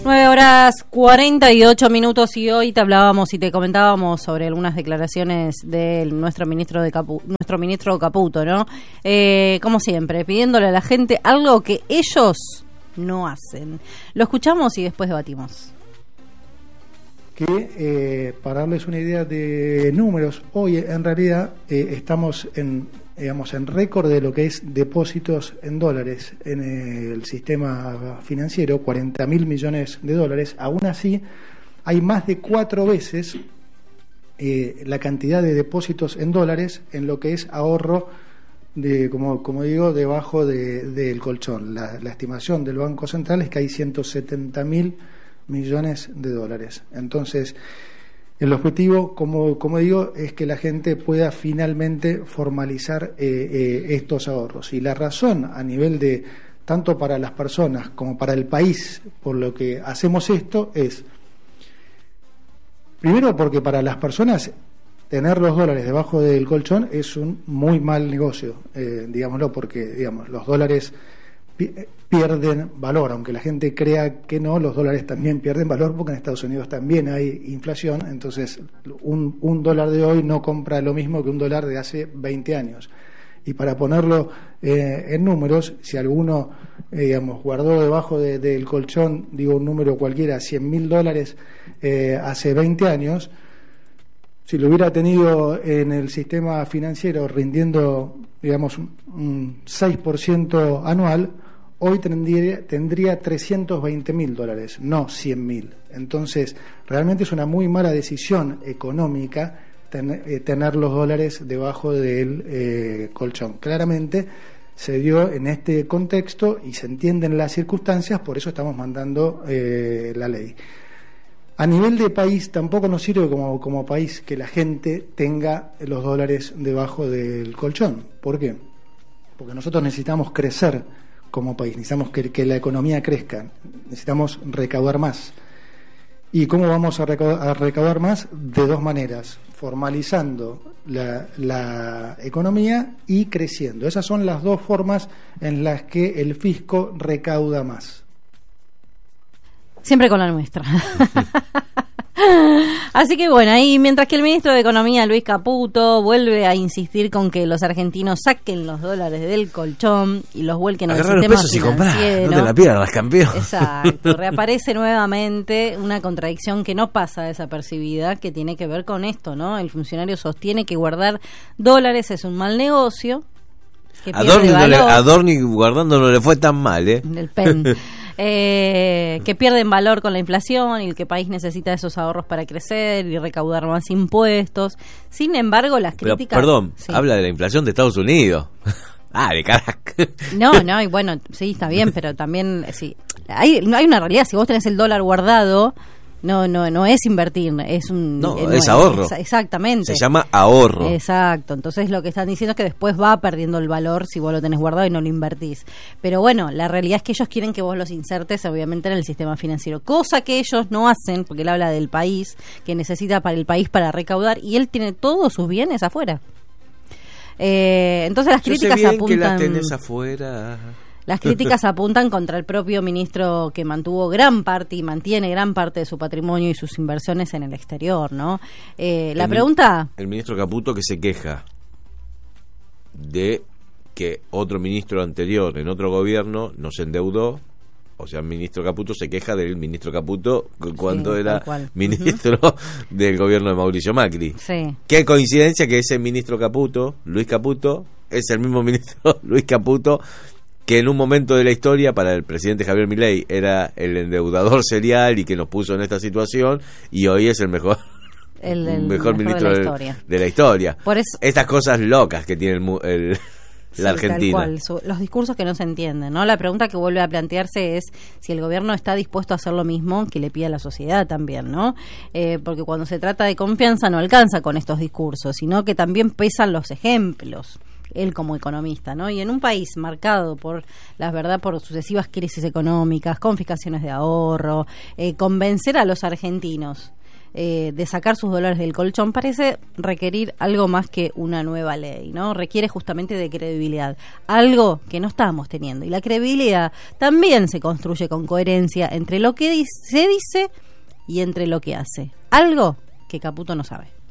9:48 y hoy te hablábamos y te comentábamos sobre algunas declaraciones de nuestro ministro Caputo, ¿no? Como siempre, pidiéndole a la gente algo que ellos no hacen. Lo escuchamos y después debatimos. Que para darles una idea de números, hoy en realidad estamos en récord de lo que es depósitos en dólares en el sistema financiero, 40.000 millones de dólares. Aún así, hay más de 4 veces la cantidad de depósitos en dólares en lo que es ahorro de, como digo, debajo del colchón. La estimación del Banco Central es que hay 170.000 millones de dólares. Entonces, el objetivo, como digo, es que la gente pueda finalmente formalizar estos ahorros. Y la razón a nivel de, tanto para las personas como para el país, por lo que hacemos esto, es, primero, porque para las personas tener los dólares debajo del colchón es un muy mal negocio, digámoslo, porque los dólares pierden valor, aunque la gente crea que no, los dólares también pierden valor porque en Estados Unidos también hay inflación, entonces un dólar de hoy no compra lo mismo que un dólar de hace 20 años. Y para ponerlo en números, si alguno guardó debajo del colchón, digo un número cualquiera, $100.000 hace 20 años, si lo hubiera tenido en el sistema financiero rindiendo, un 6% anual, hoy tendría $320.000, no 100.000. Entonces, realmente es una muy mala decisión económica tener los dólares debajo del colchón. Claramente se dio en este contexto y se entienden las circunstancias, por eso estamos mandando la ley. A nivel de país, tampoco nos sirve como país que la gente tenga los dólares debajo del colchón. ¿Por qué? Porque nosotros necesitamos crecer como país, necesitamos que la economía crezca, necesitamos recaudar más. ¿Y cómo vamos a recaudar más? De 2 maneras, formalizando la economía y creciendo. Esas son las 2 formas en las que el fisco recauda más. Siempre con la nuestra. Así que bueno, ahí mientras que el ministro de Economía, Luis Caputo, vuelve a insistir con que los argentinos saquen los dólares del colchón y los vuelquen al sistema financiero. Y comprar, no te la pierdas, campeón. Exacto, reaparece nuevamente una contradicción que no pasa desapercibida, que tiene que ver con esto, ¿no? El funcionario sostiene que guardar dólares es un mal negocio. A Dorni guardando no le fue tan mal, Del PEN. Que pierden valor con la inflación y el que el país necesita esos ahorros para crecer y recaudar más impuestos. Sin embargo, las críticas... Perdón, sí. Habla de la inflación de Estados Unidos. De Caracas. No, y bueno, sí, está bien, pero también sí, hay una realidad. Si vos tenés el dólar guardado, no es invertir, es es ahorro. Exactamente. Se llama ahorro. Exacto. Entonces lo que están diciendo es que después va perdiendo el valor si vos lo tenés guardado y no lo invertís. Pero bueno, la realidad es que ellos quieren que vos los insertes obviamente en el sistema financiero, cosa que ellos no hacen, porque él habla del país, que necesita para el país para recaudar, y él tiene todos sus bienes afuera. Entonces las críticas apuntan que las tenés afuera. Las críticas apuntan contra el propio ministro, que mantuvo gran parte y mantiene gran parte de su patrimonio y sus inversiones en el exterior, ¿no? La pregunta... El ministro Caputo, que se queja de que otro ministro anterior en otro gobierno nos endeudó. O sea, el ministro Caputo se queja del ministro Caputo cuando era ministro del gobierno de Mauricio Macri. Sí. Qué coincidencia que ese ministro Caputo, Luis Caputo, es el mismo ministro Luis Caputo que en un momento de la historia para el presidente Javier Milei era el endeudador serial y que nos puso en esta situación, y hoy es el mejor mejor ministro de la historia. Por eso, estas cosas locas que tiene la Argentina. Tal cual, los discursos que no se entienden, ¿no? La pregunta que vuelve a plantearse es si el gobierno está dispuesto a hacer lo mismo que le pide a la sociedad también, ¿no? Porque cuando se trata de confianza no alcanza con estos discursos, sino que también pesan los ejemplos. Él como economista, ¿no? Y en un país marcado por sucesivas crisis económicas, confiscaciones de ahorro, convencer a los argentinos de sacar sus dólares del colchón, parece requerir algo más que una nueva ley, ¿no? Requiere justamente de credibilidad, algo que no estamos teniendo. Y la credibilidad también se construye con coherencia entre lo que se dice y entre lo que hace. Algo que Caputo no sabe.